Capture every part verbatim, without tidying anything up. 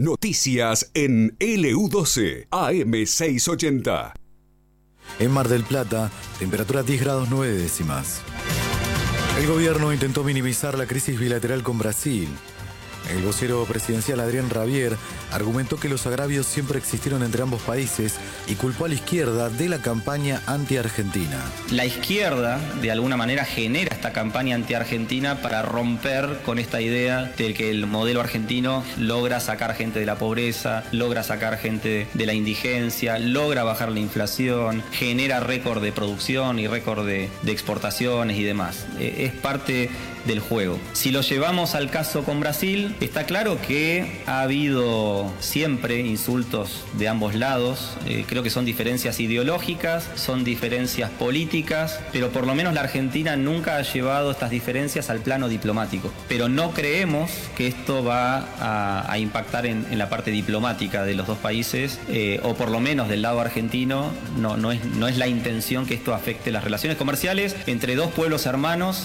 Noticias en L U doce, A M seiscientos ochenta. En Mar del Plata, temperatura diez grados nueve décimas. El gobierno intentó minimizar la crisis bilateral con Brasil. El vocero presidencial Adrián Rabier argumentó que los agravios siempre existieron entre ambos países y culpó a la izquierda de la campaña anti-argentina. La izquierda, de alguna manera, genera esta campaña anti-argentina para romper con esta idea de que el modelo argentino logra sacar gente de la pobreza, logra sacar gente de la indigencia, logra bajar la inflación, genera récord de producción y récord de, de exportaciones y demás. Eh, es parte del juego. Si lo llevamos al caso con Brasil, está claro que ha habido siempre insultos de ambos lados. Eh, creo que son diferencias ideológicas, son diferencias políticas, pero por lo menos la Argentina nunca ha llevado estas diferencias al plano diplomático. Pero no creemos que esto va a, a impactar en, en la parte diplomática de los dos países, eh, o por lo menos del lado argentino, no, no es, no es la intención que esto afecte las relaciones comerciales entre dos pueblos hermanos.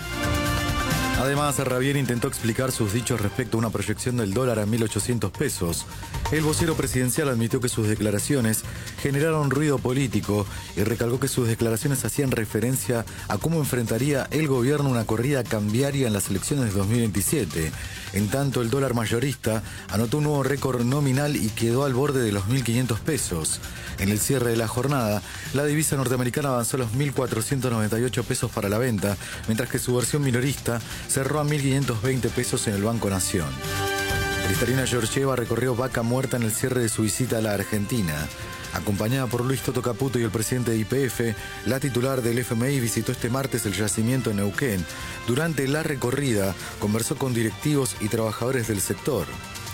Además, Rabier intentó explicar sus dichos respecto a una proyección del dólar a mil ochocientos pesos. El vocero presidencial admitió que sus declaraciones generaron ruido político y recalcó que sus declaraciones hacían referencia a cómo enfrentaría el gobierno una corrida cambiaria en las elecciones de dos mil veintisiete. En tanto, el dólar mayorista anotó un nuevo récord nominal y quedó al borde de los mil quinientos pesos. En el cierre de la jornada, la divisa norteamericana avanzó a los mil cuatrocientos noventa y ocho pesos para la venta, mientras que su versión minorista cerró a mil quinientos veinte pesos en el Banco Nación. Cristalina Georgieva recorrió Vaca Muerta en el cierre de su visita a la Argentina. Acompañada por Luis Toto Caputo y el presidente de Y P F, la titular del F M I visitó este martes el yacimiento en Neuquén. Durante la recorrida, conversó con directivos y trabajadores del sector.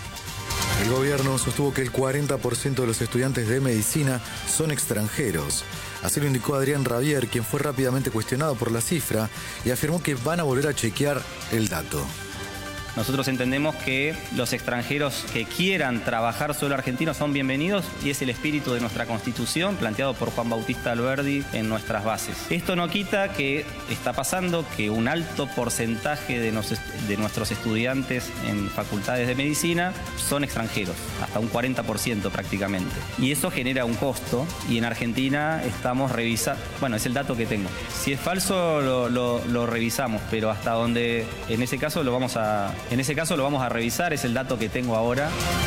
El gobierno sostuvo que el cuarenta por ciento de los estudiantes de medicina son extranjeros. Así lo indicó Adrián Rabier, quien fue rápidamente cuestionado por la cifra y afirmó que van a volver a chequear el dato. Nosotros entendemos que los extranjeros que quieran trabajar suelo argentino son bienvenidos y es el espíritu de nuestra Constitución planteado por Juan Bautista Alberdi en nuestras bases. Esto no quita que está pasando que un alto porcentaje de, nos, de nuestros estudiantes en facultades de medicina son extranjeros, hasta un cuarenta por ciento prácticamente. Y eso genera un costo y en Argentina estamos revisando, bueno, es el dato que tengo. Si es falso lo, lo, lo revisamos, pero hasta donde en ese caso lo vamos a... En ese caso lo vamos a revisar, es el dato que tengo ahora.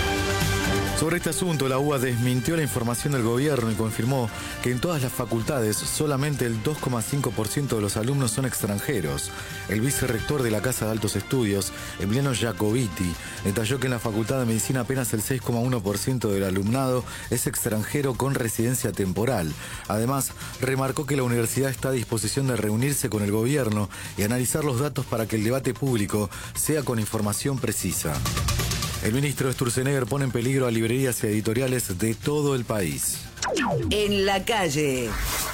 Sobre este asunto, la U B A desmintió la información del gobierno y confirmó que en todas las facultades solamente el dos coma cinco por ciento de los alumnos son extranjeros. El vicerrector de la Casa de Altos Estudios, Emiliano Jacobiti, detalló que en la Facultad de Medicina apenas el seis coma uno por ciento del alumnado es extranjero con residencia temporal. Además, remarcó que la universidad está a disposición de reunirse con el gobierno y analizar los datos para que el debate público sea con información precisa. El ministro Sturzenegger pone en peligro a librerías y editoriales de todo el país. En la calle.